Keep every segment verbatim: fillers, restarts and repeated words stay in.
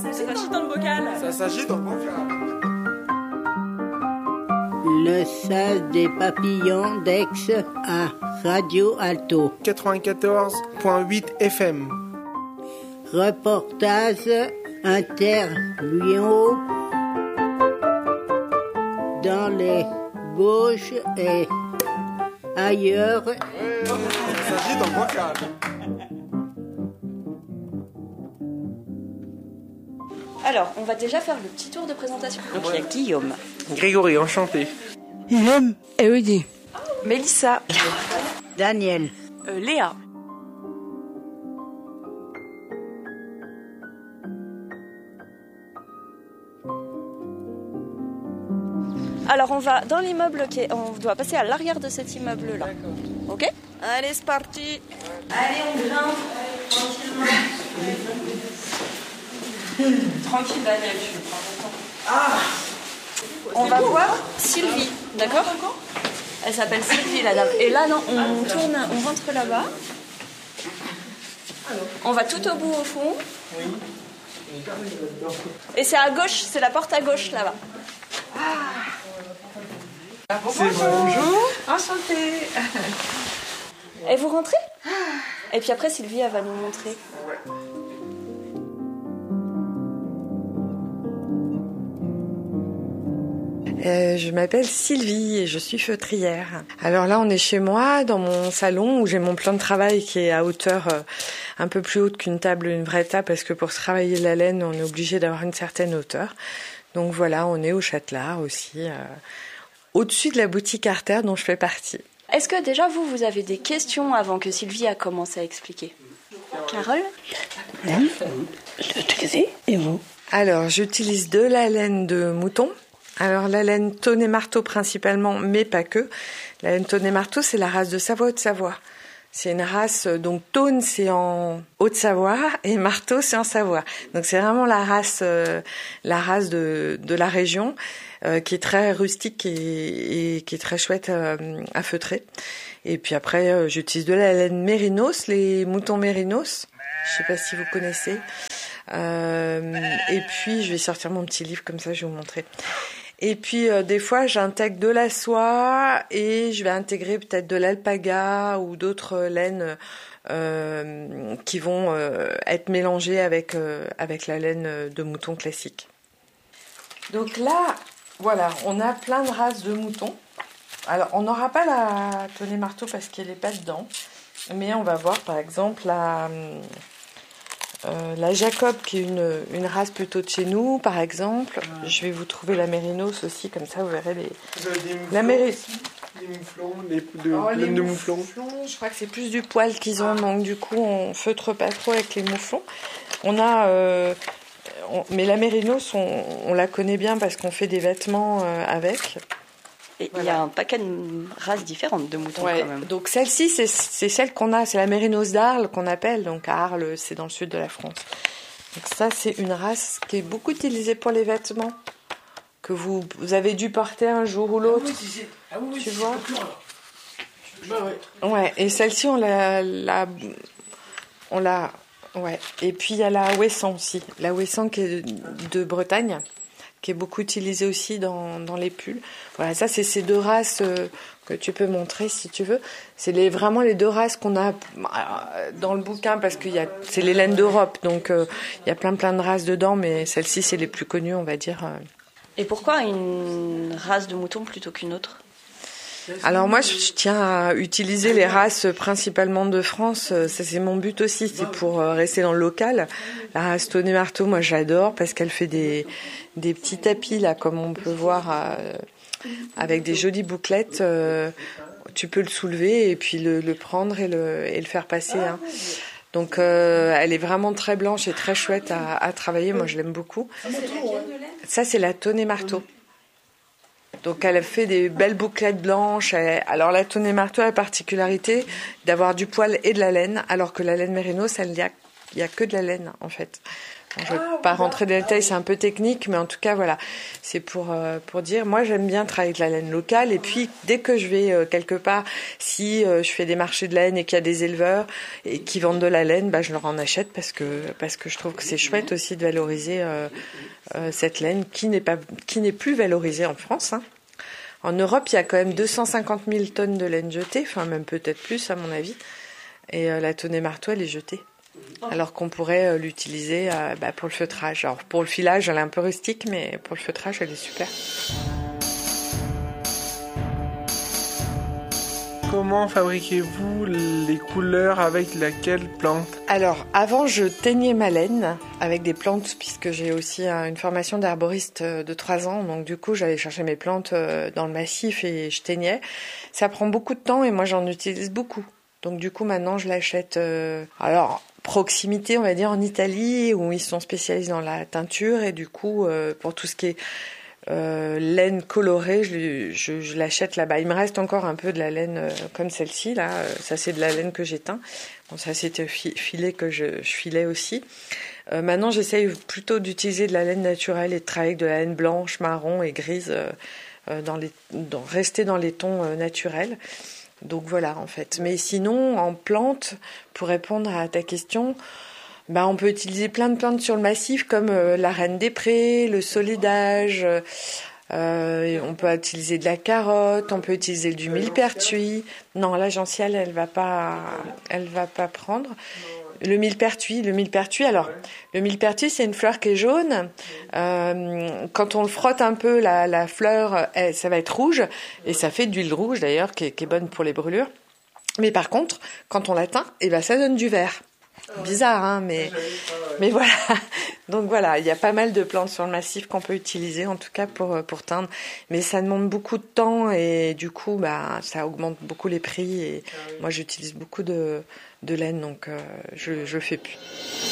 Ça s'agit dans le bocal. Ça s'agit dans le bocal. Le sas des papillons d'Aix à Radio Alto. quatre-vingt-quatorze virgule huit F M. Reportage, interview dans les Bauges et ailleurs. Ça s'agit dans le bocal. Alors, on va déjà faire le petit tour de présentation. Donc, il y a Guillaume. Grégory, enchanté. Guillaume. Elodie. Mélissa. Daniel. Euh, Léa. Alors, on va dans l'immeuble qui est... On doit passer à l'arrière de cet immeuble-là. D'accord. Ok ? Allez, c'est parti. Allez, on grimpe. Tranquillement. Tranquille, Daniel, je prends mon temps. Ah. On va voir Sylvie, d'accord ? Elle s'appelle Sylvie, la dame. Et là, non, on tourne, on rentre là-bas. On va tout au bout, au fond. Et c'est à gauche, c'est la porte à gauche, là-bas. Ah. C'est bonjour. Enchantée. Et vous rentrez ? Et puis après, Sylvie, elle va nous montrer. Euh, je m'appelle Sylvie et je suis feutrière. Alors là, on est chez moi, dans mon salon, où j'ai mon plan de travail qui est à hauteur euh, un peu plus haute qu'une table, une vraie table, parce que pour travailler la laine, on est obligé d'avoir une certaine hauteur. Donc voilà, on est au Châtelard aussi, euh, au-dessus de la boutique Artère dont je fais partie. Est-ce que déjà, vous, vous avez des questions avant que Sylvie a commencé à expliquer ? Carole ? Laine, l'utiliser et vous ? Alors, j'utilise de la laine de mouton. Alors la laine Tonnet-Marteau principalement, mais pas que. La laine Tonnet-Marteau, c'est la race de Savoie-Haute-Savoie. C'est une race, donc Tône c'est en Haute-Savoie et Marteau c'est en Savoie. Donc c'est vraiment la race, euh, la race de, de la région euh, qui est très rustique et, et qui est très chouette euh, à feutrer. Et puis après, euh, j'utilise de la laine Mérinos, les moutons Mérinos. Je sais pas si vous connaissez. Euh, et puis je vais sortir mon petit livre comme ça, je vais vous montrer. Et puis euh, des fois j'intègre de la soie et je vais intégrer peut-être de l'alpaga ou d'autres laines euh, qui vont euh, être mélangées avec euh, avec la laine de mouton classique. Donc là, voilà, on a plein de races de moutons. Alors on n'aura pas la Tonnet-Marteau parce qu'elle n'est pas dedans, mais on va voir par exemple la Euh, la Jacob, qui est une, une race plutôt de chez nous, par exemple. Ouais. Je vais vous trouver la Mérinos aussi, comme ça vous verrez les. Vous avez des mouflons, la Méri... les mouflons, les de, oh, les de mouflons, mouflons. Je crois que c'est plus du poil qu'ils ont, ah. Donc du coup on feutre pas trop avec les mouflons. On a, euh, on... mais la Mérinos, on, on la connaît bien parce qu'on fait des vêtements euh, avec. Et voilà. Il y a un paquet de races différentes de moutons ouais, quand même. Donc celle-ci, c'est, c'est celle qu'on a, c'est la Mérinos d'Arles qu'on appelle. Donc à Arles, c'est dans le sud de la France. Donc ça, c'est une race qui est beaucoup utilisée pour les vêtements que vous, vous avez dû porter un jour ou l'autre. Ah oui, c'est, ah oui, tu vois. Bah ouais. Ouais. Et celle-ci, on l'a, la, on l'a, ouais. Et puis il y a la Ouessant aussi, la Ouessant qui est de, de Bretagne, qui est beaucoup utilisée aussi dans, dans les pulls. Voilà, ça c'est ces deux races euh, que tu peux montrer si tu veux. C'est les, vraiment les deux races qu'on a euh, dans le bouquin parce que y a, c'est les laines d'Europe, donc il euh, y a plein plein de races dedans, mais celles-ci c'est les plus connues, on va dire. Euh. Et pourquoi une race de mouton plutôt qu'une autre ? Alors moi, je tiens à utiliser les races principalement de France. Ça, c'est mon but aussi, c'est pour rester dans le local. La race Tonnet-Marteau, moi, j'adore parce qu'elle fait des des petits tapis là, comme on peut voir, euh, avec des jolies bouclettes. Euh, tu peux le soulever et puis le, le prendre et le et le faire passer. Hein. Donc, euh, elle est vraiment très blanche et très chouette à, à travailler. Moi, je l'aime beaucoup. Ça, c'est la Tonnet-Marteau. Donc elle fait des belles bouclettes blanches. Alors la Tonnet-Marteau a la particularité d'avoir du poil et de la laine, alors que la laine Mérinos, elle n'y a il y a que de la laine en fait. Bon, je ne vais pas rentrer dans les détails, c'est un peu technique, mais en tout cas, voilà, c'est pour, euh, pour dire, moi j'aime bien travailler avec la laine locale, et puis dès que je vais euh, quelque part, si euh, je fais des marchés de laine et qu'il y a des éleveurs et qui vendent de la laine, bah, je leur en achète parce que, parce que je trouve que c'est chouette aussi de valoriser euh, euh, cette laine qui n'est pas, qui n'est plus valorisée en France, hein. En Europe, il y a quand même deux cent cinquante mille tonnes de laine jetée, enfin même peut-être plus à mon avis, et euh, la Tonnet Marteau, elle est jetée. Alors qu'on pourrait euh, l'utiliser euh, bah, pour le feutrage. Alors pour le filage, elle est un peu rustique, mais pour le feutrage, elle est super. Comment fabriquez-vous les couleurs avec laquelle plante? Alors, avant, je teignais ma laine avec des plantes, puisque j'ai aussi euh, une formation d'herboriste de trois ans. Donc du coup, j'allais chercher mes plantes euh, dans le massif et je teignais. Ça prend beaucoup de temps et moi, j'en utilise beaucoup. Donc du coup, maintenant, je l'achète... Euh... Alors... proximité, on va dire, en Italie, où ils sont spécialisés dans la teinture, et du coup, euh, pour tout ce qui est euh, laine colorée, je, je, je l'achète là-bas. Il me reste encore un peu de la laine euh, comme celle-ci, là. Ça, c'est de la laine que j'ai teint. Bon, ça, c'était fi- filet que je, je filais aussi. Euh, maintenant, j'essaye plutôt d'utiliser de la laine naturelle et de travailler avec de la laine blanche, marron et grise, euh, euh, dans les, dans, rester dans les tons euh, naturels. Donc voilà, en fait. Mais sinon, en plantes, pour répondre à ta question, bah, on peut utiliser plein de plantes sur le massif, comme euh, la reine des prés, le solidage, euh, on peut utiliser de la carotte, on peut utiliser du millepertuis. Non, la gentiale, elle va pas, elle va pas prendre. Le millepertuis, le millepertuis, alors, le millepertuis, c'est une fleur qui est jaune. Euh, quand on le frotte un peu, la, la fleur, elle, ça va être rouge. Et ça fait de l'huile rouge, d'ailleurs, qui est, qui est bonne pour les brûlures. Mais par contre, quand on la teint, eh ben, ça donne du vert. Bizarre, hein, mais, mais voilà. Donc voilà, il y a pas mal de plantes sur le massif qu'on peut utiliser, en tout cas pour, pour teindre. Mais ça demande beaucoup de temps et du coup, bah, ça augmente beaucoup les prix. Et moi, j'utilise beaucoup de, de laine, donc euh, je ne le fais plus.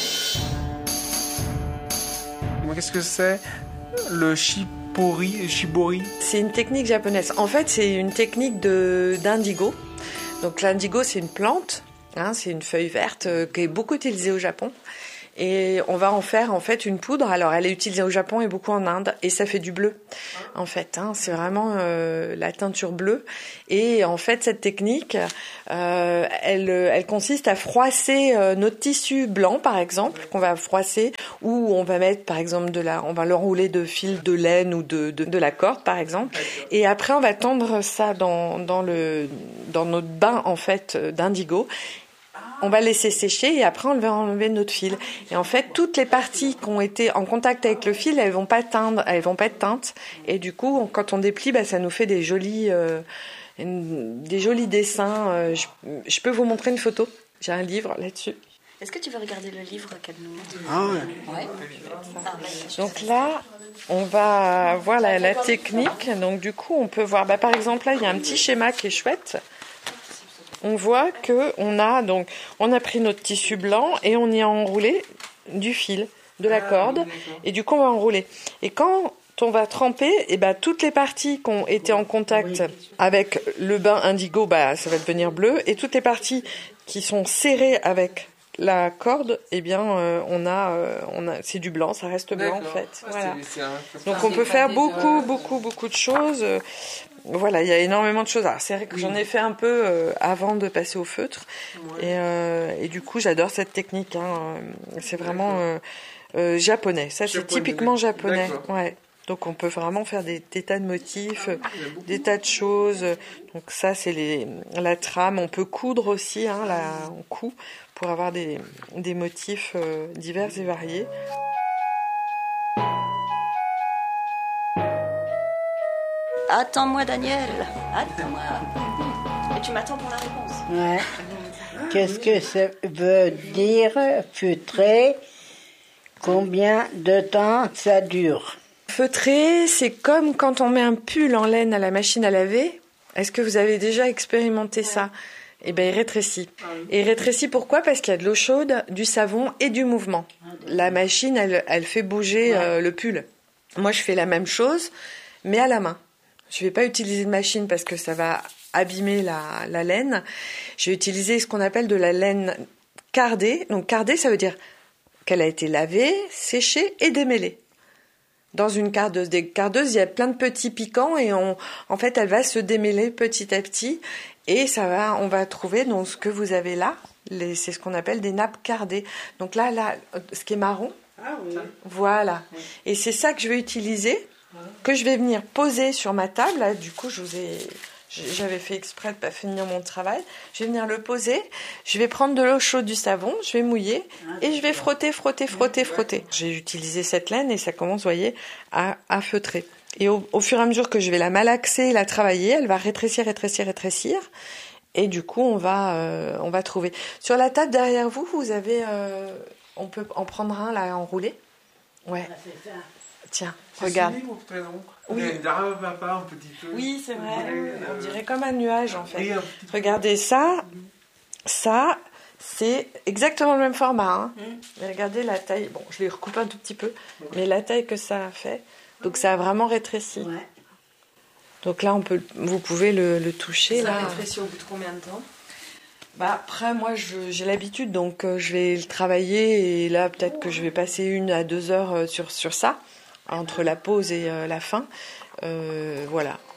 Qu'est-ce que c'est le shibori, shibori? C'est une technique japonaise. En fait, c'est une technique de, d'indigo. Donc l'indigo, c'est une plante. Hein, c'est une feuille verte euh, qui est beaucoup utilisée au Japon. Et on va en faire en fait une poudre. Alors elle est utilisée au Japon et beaucoup en Inde. Et ça fait du bleu en fait. Hein, c'est vraiment euh, la teinture bleue. Et en fait cette technique, euh, elle, elle consiste à froisser euh, notre tissu blanc par exemple, qu'on va froisser, ou on va mettre par exemple de la, on va l'enrouler de fil de laine ou de, de, de la corde par exemple. Et après on va tendre ça dans, dans, le, dans notre bain en fait d'indigo. On va laisser sécher et après on va enlever notre fil. Et en fait, toutes les parties qui ont été en contact avec le fil, elles vont pas teindre, elles vont pas être teintes. Et du coup, quand on déplie, bah, ça nous fait des jolis, euh, des jolis dessins. Euh, je, je peux vous montrer une photo. J'ai un livre là-dessus. Est-ce que tu veux regarder le livre qu'elle nous montre? Ah ouais. Ouais. Donc là, on va voir la, la technique. Donc du coup, on peut voir, bah, par exemple, là, il y a un petit schéma qui est chouette. On voit que on a donc on a pris notre tissu blanc et on y a enroulé du fil, de la corde, et du coup on va enrouler. Et quand on va tremper, et ben toutes les parties qui ont été en contact avec le bain indigo, bah ça va devenir bleu, et toutes les parties qui sont serrées avec la corde, eh bien euh, on a euh, on a c'est du blanc, ça reste blanc. D'accord. En fait. Voilà. C'est, c'est un... Donc on peut faire beaucoup beaucoup beaucoup de choses. Voilà, il y a énormément de choses. Alors, c'est vrai que oui. J'en ai fait un peu euh, avant de passer au feutre. Ouais. Et, euh, et du coup, j'adore cette technique. Hein. C'est vraiment euh, euh, japonais. Ça, japonais. C'est typiquement japonais. Ouais. Donc, on peut vraiment faire des, des tas de motifs, ah, des tas de choses. Donc, ça, c'est les, la trame. On peut coudre aussi. Hein, là, on coud pour avoir des, des motifs euh, divers et variés. Attends-moi, Daniel. Attends-moi. Et tu m'attends pour la réponse. Ouais. Qu'est-ce que ça veut dire feutrer? Combien de temps ça dure? Feutrer, c'est comme quand on met un pull en laine à la machine à laver. Est-ce que vous avez déjà expérimenté ouais. ça? Eh bien, il rétrécit. Et il rétrécit pourquoi? Parce qu'il y a de l'eau chaude, du savon et du mouvement. La machine, elle, elle fait bouger ouais. euh, le pull. Moi, je fais la même chose, mais à la main. Je ne vais pas utiliser de machine parce que ça va abîmer la, la laine. Je vais utiliser ce qu'on appelle de la laine cardée. Donc cardée, ça veut dire qu'elle a été lavée, séchée et démêlée. Dans une cardeuse, des cardeuses, il y a plein de petits piquants et on, en fait, elle va se démêler petit à petit et ça va, on va trouver donc ce que vous avez là. Les, c'est ce qu'on appelle des nappes cardées. Donc là, là, ce qui est marron. Ah oui. Voilà. Oui. Et c'est ça que je vais utiliser, que je vais venir poser sur ma table. Là, du coup, je vous ai, j'avais fait exprès de pas finir mon travail. Je vais venir le poser. Je vais prendre de l'eau chaude, du savon. Je vais mouiller et je vais frotter, frotter, frotter, frotter. J'ai utilisé cette laine et ça commence, vous voyez, à, à feutrer. Et au, au fur et à mesure que je vais la malaxer, la travailler, elle va rétrécir, rétrécir, rétrécir. Et du coup, on va, euh, on va trouver. Sur la table derrière vous, vous avez, euh, on peut en prendre un là, enroulé. Ouais. Tiens, c'est regarde. Celui, mon prénom. Oui. Il y a un papa un petit peu. Oui, c'est vrai. Euh... On dirait comme un nuage en fait. Oui, regardez ça, ça, c'est exactement le même format. Hein. Mmh. Mais regardez la taille. Bon, je l'ai recoupé un tout petit peu, ouais. Mais la taille que ça a fait. Donc ça a vraiment rétréci. Ouais. Donc là, on peut, vous pouvez le, le toucher. Ça là. rétrécit au bout de combien de temps? Bah après, moi, je, j'ai l'habitude, donc euh, je vais le travailler. Et là, peut-être que je vais passer une à deux heures sur, sur ça, entre la pause et euh, la fin. Euh, voilà.